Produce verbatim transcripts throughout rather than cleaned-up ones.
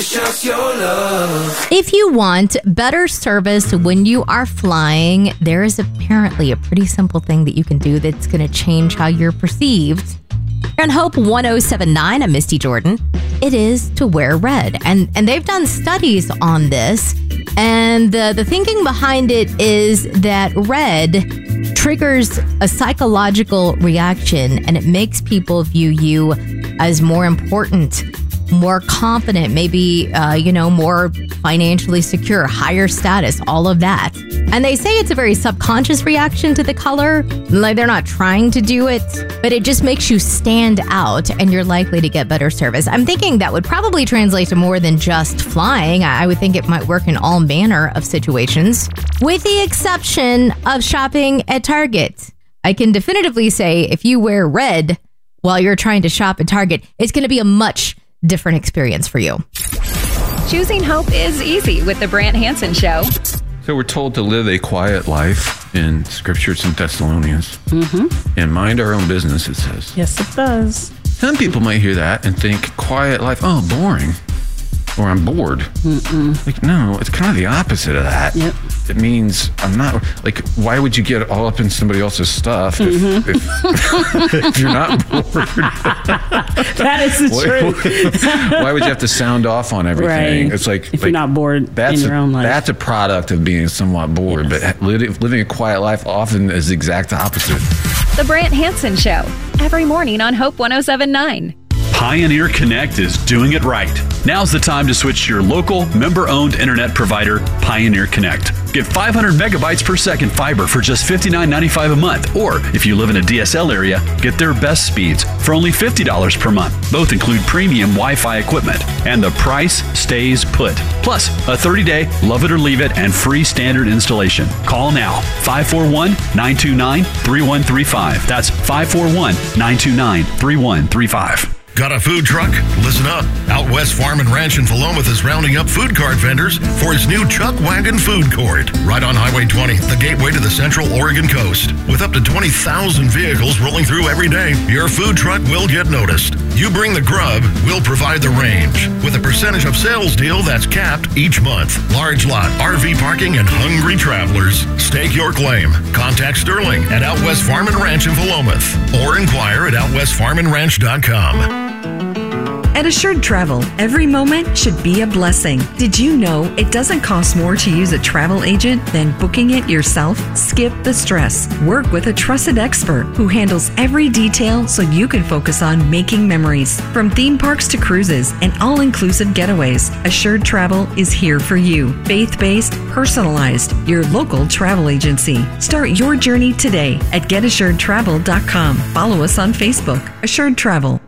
Wish us your love. If you want better service when you are flying, there is apparently a pretty simple thing that you can do that's going to change how you're perceived. On Hope one oh seven point nine, I'm Misty Jordan. It is to wear red. And and they've done studies on this. And the, the thinking behind it is that red triggers a psychological reaction, and it makes people view you as more important, more confident, maybe, uh, you know, more financially secure, higher status, all of that. And they say it's a very subconscious reaction to the color. Like, they're not trying to do it, but it just makes you stand out and you're likely to get better service. I'm thinking that would probably translate to more than just flying. I would think it might work in all manner of situations, with the exception of shopping at Target. I can definitively say if you wear red while you're trying to shop at Target, it's going to be a much different experience for you. Choosing hope is easy with the Brant Hansen Show. So we're told to live a quiet life in Scripture. It's in Thessalonians. Mm-hmm. And mind our own business, it says. Yes, it does. Some people might hear that and think quiet life, oh, boring. Or I'm bored. Mm-mm. Like, no, it's kind of the opposite of that. Yep. It means I'm not, like, why would you get all up in somebody else's stuff if, mm-hmm. if, if you're not bored? That is the truth. Why would you have to sound off on everything? Right. It's like, if like, you're not bored that's in your a, own life. That's a product of being somewhat bored, yes. But li- living a quiet life often is the exact opposite. The Brant Hansen Show, every morning on Hope one oh seven point nine. Pioneer Connect is doing it right. Now's the time to switch to your local, member-owned internet provider, Pioneer Connect. Get five hundred megabytes per second fiber for just fifty-nine ninety-five a month. Or if you live in a D S L area, get their best speeds for only fifty dollars per month. Both include premium Wi-Fi equipment. And the price stays put. Plus, a thirty-day love it or leave it and free standard installation. Call now, five four one, nine two nine, three one three five. That's five four one, nine two nine, three one three five. Got a food truck? Listen up. Out West Farm and Ranch in Philomath is rounding up food cart vendors for its new Chuck Wagon Food Court. Right on Highway twenty, the gateway to the Central Oregon coast. With up to twenty thousand vehicles rolling through every day, your food truck will get noticed. You bring the grub, we'll provide the range. With a percentage of sales deal that's capped each month. Large lot, R V parking, and hungry travelers. Stake your claim. Contact Sterling at Out West Farm and Ranch in Philomath or inquire at out west farm and ranch dot com. At Assured Travel, every moment should be a blessing. Did you know it doesn't cost more to use a travel agent than booking it yourself? Skip the stress. Work with a trusted expert who handles every detail so you can focus on making memories. From theme parks to cruises and all-inclusive getaways, Assured Travel is here for you. Faith-based, personalized, your local travel agency. Start your journey today at get assured travel dot com. Follow us on Facebook. Assured Travel.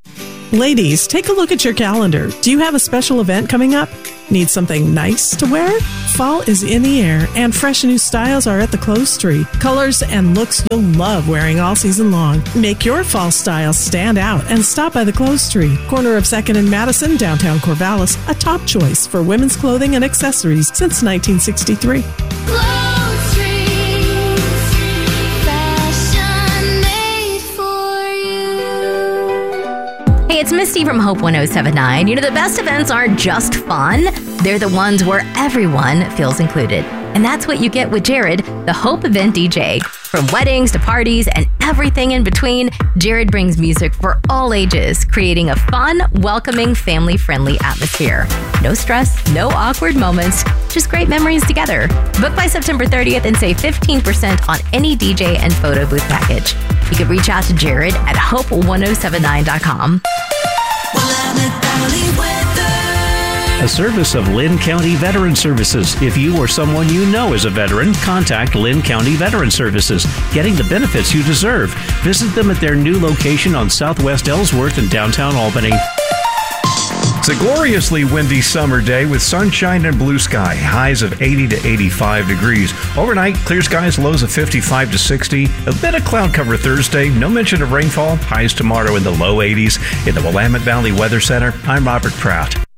Ladies, take a look at your calendar. Do you have a special event coming up? Need something nice to wear? Fall is in the air, and fresh new styles are at the Clothes Tree. Colors and looks you'll love wearing all season long. Make your fall style stand out and stop by the Clothes Tree, corner of second and Madison, downtown Corvallis, a top choice for women's clothing and accessories since nineteen sixty-three. Clothes Tree, fashion made for you. Hey, it's Misty from Hope one oh seven point nine. You know, the best events aren't just fun. They're the ones where everyone feels included. And that's what you get with Jared, the Hope Event D J. From weddings to parties and everything in between, Jared brings music for all ages, creating a fun, welcoming, family-friendly atmosphere. No stress, no awkward moments, just great memories together. Book by September thirtieth and save fifteen percent on any D J and photo booth package. You can reach out to Jared at hope one oh seven nine dot com. A service of Lynn County Veteran Services. If you or someone you know is a veteran, contact Lynn County Veteran Services, getting the benefits you deserve. Visit them at their new location on Southwest Ellsworth in downtown Albany. It's a gloriously windy summer day with sunshine and blue sky. Highs of eighty to eighty-five degrees. Overnight, clear skies, lows of fifty-five to sixty. A bit of cloud cover Thursday. No mention of rainfall. Highs tomorrow in the low eighties. In the Willamette Valley Weather Center, I'm Robert Pratt.